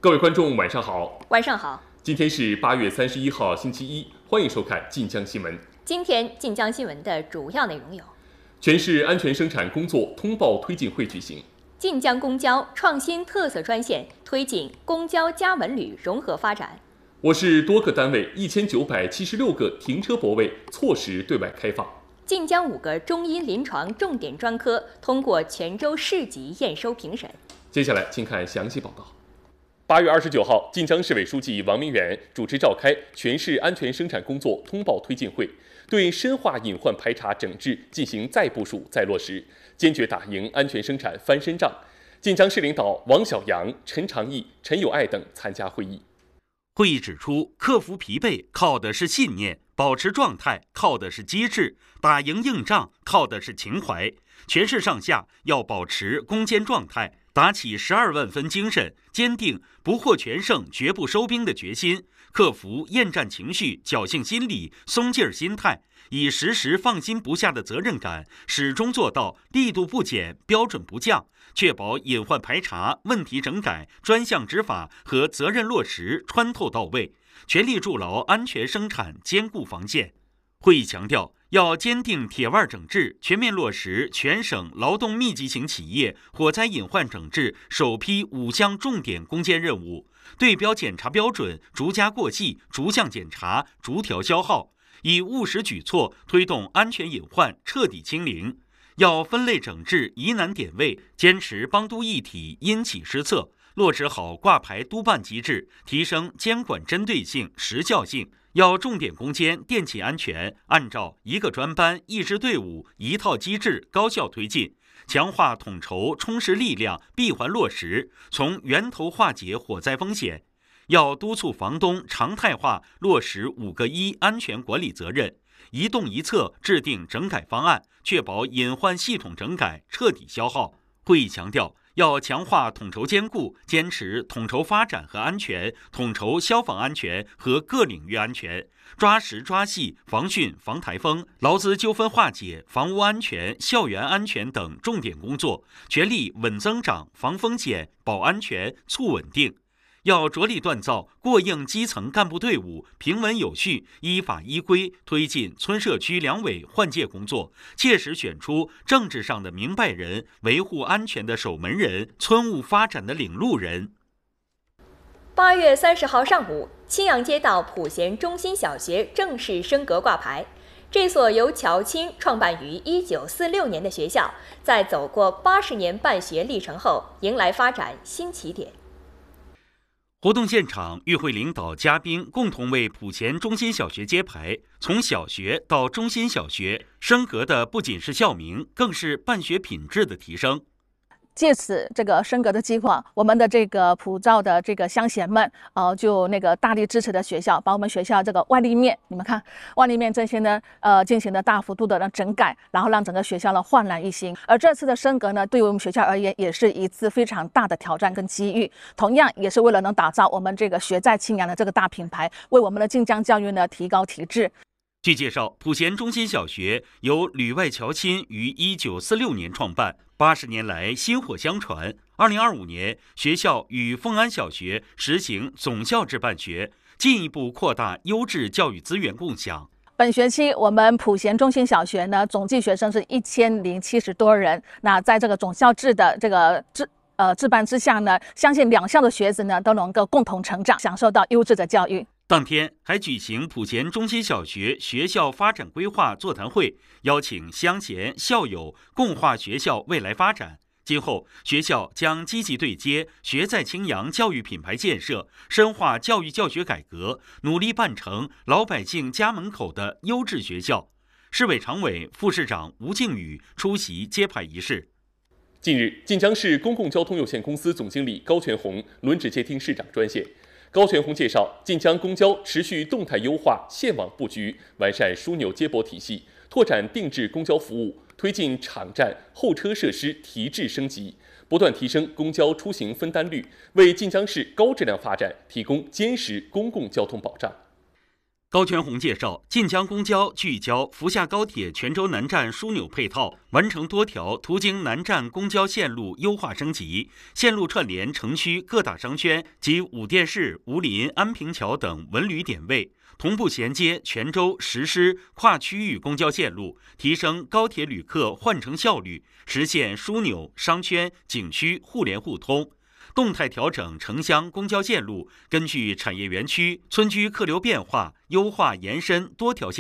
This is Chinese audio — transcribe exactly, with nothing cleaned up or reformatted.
各位观众，晚上好。 晚上好。 今天是八月三十一号，星期一，欢迎收看晋江新闻。 今天晋江新闻的主要内容有： 全市安全生产工作通报推进会举行； 晋江公交创新特色专线推进公交加文旅融合发展； 我市多个单位一千九百七十六个停车泊位错时对外开放； 晋江五个中医临床重点专科通过全州市级验收评审。 接下来请看详细报道。八月二十九号，晋江市委书记王明远主持召开全市安全生产工作通报推进会，对深化隐患排查整治进行再部署、再落实，坚决打赢安全生产翻身仗。晋江市领导王晓阳、陈长义、陈友爱等参加会议。 会议指出，克服疲惫靠的是信念，保持状态靠的是机智，打赢硬仗靠的是情怀。全市上下要保持攻坚状态，打起十二万分精神，坚定不获全胜、绝不收兵的决心，克服厌战情绪、侥幸心理、松劲儿心态，以时时放心不下的责任感，始终做到力度不减、标准不降，确保隐患排查、问题整改、专项执法和责任落实穿透到位，全力筑牢安全生产坚固防线。会议强调，要坚定铁腕整治，全面落实全省劳动密集型企业火灾隐患整治首批五项重点攻坚任务，对标检查标准逐加过细，逐项检查，逐条消耗，以务实举措推动安全隐患彻底清零。要分类整治疑难点位，坚持帮督一体，因企施策，落实好挂牌督办机制，提升监管针对性、时效性。要重点攻坚电气安全，按照一个专班、一支队伍、一套机制高效推进，强化统筹充实力量，闭环落实，从源头化解火灾风险。要督促房东常态化落实五个一安全管理责任，一动一策制定整改方案，确保隐患系统整改彻底消耗。会议强调，要强化统筹兼顾，坚持统筹发展和安全、统筹消防安全和各领域安全，抓实抓细防汛防台风、劳资纠纷化解、房屋安全、校园安全等重点工作，全力稳增长、防风险、保安全、促稳定。要着力锻造过硬基层干部队伍，平稳有序、依法依规推进村社区两委换届工作，切实选出政治上的明白人、维护安全的守门人、村务发展的领路人。 八月三十号上午，青阳街道普贤中心小学正式升格挂牌。这所由乔钦创办于一九四六年的学校，在走过八十年办学历程后，迎来发展新起点。 活动现场，与会领导、嘉宾共同为普贤中心小学揭牌。从小学到中心小学，升格的不仅是校名，更是办学品质的提升。 借此这个升格的计划，我们的这个普照的这个乡贤们，呃，就那个大力支持的学校，把我们学校这个外立面，你们看外立面这些呢，呃，进行了大幅度的整改，然后让整个学校呢焕然一新。而这次的升格呢，对于我们学校而言，也是一次非常大的挑战跟机遇，同样也是为了能打造我们这个学在青阳的这个大品牌，为我们的晋江教育呢提高提质。 据介绍，普贤中心小学由旅外侨亲于一九四六年创办，八十年来薪火相传。二零二五年，学校与凤安小学实行总校制办学，进一步扩大优质教育资源共享。 本学期我们普贤中心小学呢，总计学生是一千零七十多人。那在这个总校制的这个制呃制办之下呢，相信两校的学子呢都能够共同成长，享受到优质的教育。 当天还举行普贤中心小学学校发展规划座谈会，邀请乡贤校友共话学校未来发展。今后，学校将积极对接学在青阳教育品牌建设，深化教育教学改革，努力办成老百姓家门口的优质学校。市委常委、副市长吴靖宇出席揭牌仪式。 近日，晋江市公共交通有限公司总经理高全红轮值接听市长专线。高全红介绍，晋江公交持续动态优化线网布局，完善枢纽接驳体系，拓展定制公交服务，推进场站候车设施提质升级，不断提升公交出行分担率，为晋江市高质量发展提供坚实公共交通保障。 高全红介绍，晋江公交聚焦福厦高铁泉州南站枢纽配套，完成多条途经南站公交线路优化升级，线路串联城区各大商圈及武店市、武林、安平桥等文旅点位，同步衔接泉州实施跨区域公交线路，提升高铁旅客换乘效率，实现枢纽、商圈、景区互联互通。动态调整城乡公交线路，根据产业园区、村居客流变化，优化延伸多条线。